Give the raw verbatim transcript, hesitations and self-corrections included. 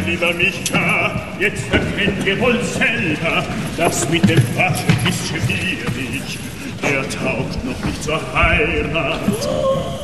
lieber Micha, jetzt erkennt ihr wohl selber, das mit dem Waschen ist schwierig. Er taugt noch nicht zur Heirat.